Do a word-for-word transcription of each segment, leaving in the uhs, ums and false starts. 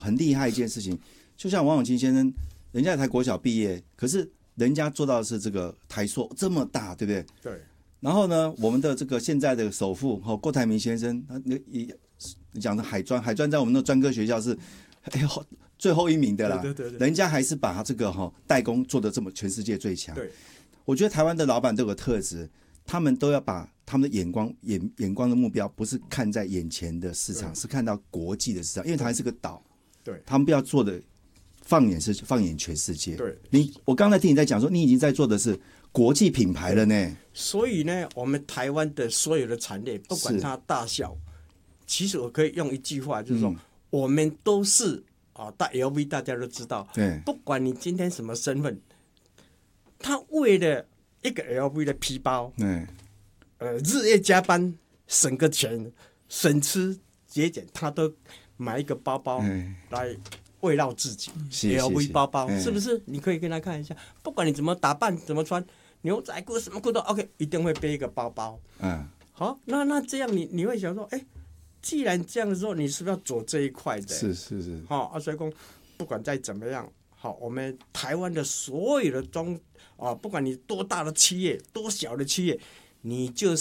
很厉害一件事情。就像王永庆先生，人家才国小毕业，可是人家做到的是这个台塑这么大，对不对？ 对。 然后呢，我们的这个现在的首富哈郭台铭先生，他也讲的海专，海专在我们的专科学校是哎最后一名的啦， 对对对对， 人家还是把他这个哈代工做的这么全世界最强。 对， 我觉得台湾的老板都有个特质，他们都要把他们的眼光眼眼光的目标不是看在眼前的市场，是看到国际的市场，因为台湾是个岛， 对， 他们不要做的放眼是放眼全世界。 对， 你我刚才听你在讲说，你已经在做的是国际品牌了呢。 所以呢，我们台湾的所有的产业，不管它大小，其实我可以用一句话，就是说，嗯、我们都是。啊，大 L V 大家都知道， 对， 不管你今天什么身份，他为了一个 L V 的皮包， 对， 呃，日夜加班省个钱，省吃节俭，他都买一个包包来慰劳自己。L V 包包是不是？你可以跟他看一下，不管你怎么打扮、怎么穿，牛仔裤什么裤都 OK， 一定会背一个包包。嗯，好，那那这样你你会想说，哎。既然这样的时候，你是不是要走这一块的？ 是是是。 好、哦、啊，所以说不管再怎么样，好，我们台湾的所有的中啊，不管你多大的企业，多小的企业，你就是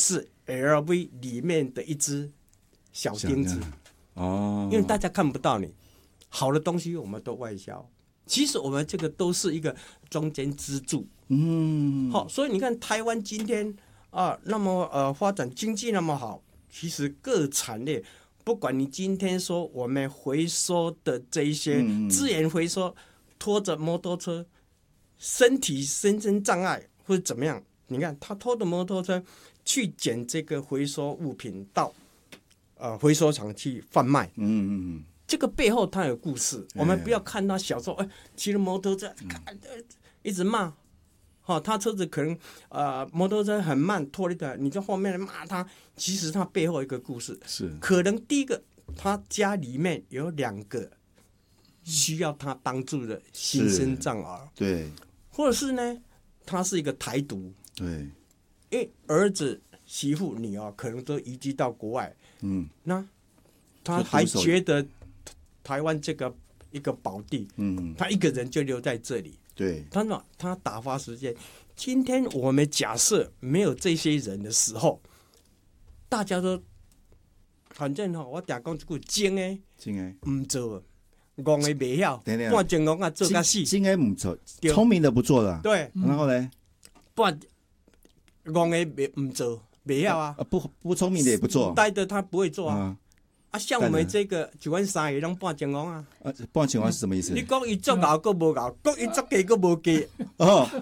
L V 里面的一只小钉子哦。因为大家看不到你，好的东西我们都外销，其实我们这个都是一个中间支柱。嗯，好，所以你看台湾今天啊，那么呃发展经济那么好。其实各产业，不管你今天说我们回收的这一些资源回收，拖着摩托车，身体身身障碍或者怎么样，你看他拖着摩托车去捡这个回收物品到呃回收厂去贩卖，嗯嗯嗯，这个背后它有故事。我们不要看他小时候哎骑着摩托车，一直骂。哦，他车子可能呃摩托车很慢拖了一段，你在后面骂他，其实他背后一个故事是可能第一个他家里面有两个需要他帮助的新生障儿， 对， 或者是呢他是一个台独， 对， 因为儿子媳妇女儿可能都移居到国外，嗯，那他还觉得台湾这个一个宝地，嗯，他一个人就留在这里。 对， 他说他打发时间。今天我们假设没有这些人的时候，大家都反正哈，我常讲一句精诶， 精诶， 唔做，戆诶袂晓，半精戆啊做甲死， 精诶唔做，聪明的不做了。 对， 然后呢， 半戆诶袂唔做，袂晓啊， 不不聪明的也不做， 呆的他不会做啊。啊，像我们这个就阮三个拢半情况啊！ 啊，半情况是什么意思？ 你讲伊作搞个无搞，讲伊作假个无假。 哦，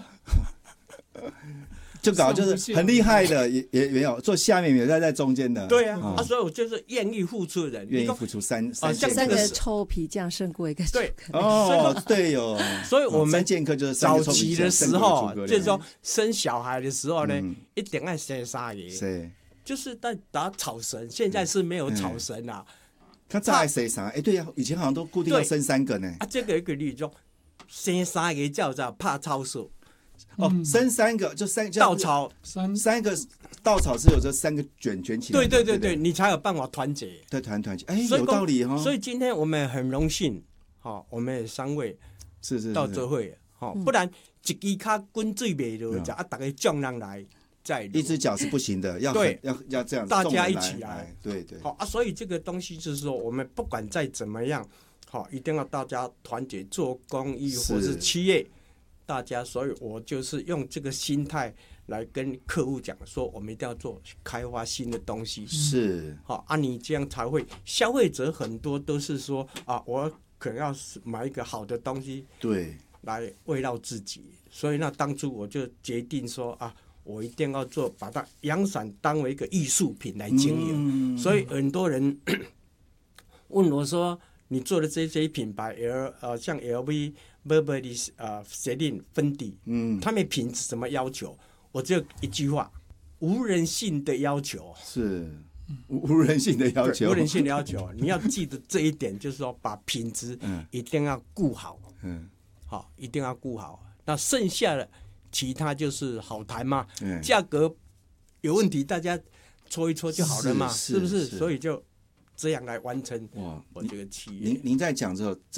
就搞就是很厉害的，也也没有做下面，也在在中间的。 对啊，啊，所以我就是愿意付出的人， 愿意付出三三三个臭皮匠胜过一个。 对， 哦，对哦。 所以我们剑客就是早期的时候，就是说生小孩的时候呢，一定要生三个。 是。 就是在打草绳，现在是没有草绳啦。 他再来生啥？哎，对呀，以前好像都固定要生三个呢。 啊，这个一个例子，生三个叫做怕草树。 哦，生三个就三稻草， 三三个稻草是有这三个卷卷起来。 对对对对，你才有办法团结。 对，团团结，哎，有道理哈。 所以今天我们很荣幸，哈，我们三位是是到这会，哈，不然一支脚滚水袂落，就啊，大家众人来。 一只脚是不行的，要对要要这样， 大家一起来， 来对对。 好啊，所以这个东西就是说，我们不管再怎么样，好，一定要大家团结做公益或是企业，大家，所以我就是用这个心态来跟客户讲说，我们一定要做开发新的东西， 是好啊，你这样才会消费者很多都是说啊，我可能要买一个好的东西， 对， 来慰劳自己，所以那当初我就决定说啊。我一定要做，把它阳伞当为一个艺术品来经营，嗯、所以很多人问我说：“你做的这些品牌 ，L 呃像 L V、Burberry 呃 Celine、Fendi， 嗯，他们品质怎么要求？”我只有一句话：无人性的要求。 是无人性的要求， 无人性的要求，你要记得这一点，就是说把品质一定要顾好，嗯，好，一定要顾好。那剩下的。其他就是好谈嘛，价格有问题大家搓一搓就好了嘛，是, 是不是？所以就这样来完成哇， 我这个企业。 您您在讲之后，